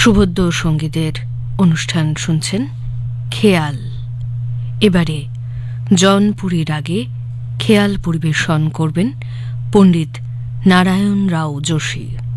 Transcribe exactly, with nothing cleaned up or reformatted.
সুবোধ্য সঙ্গীতের অনুষ্ঠান শুনছেন খেয়াল। এবারে জনপুরী রাগে খেয়াল পরিবেশন করবেন পণ্ডিত নারায়ণ রাও যোশী।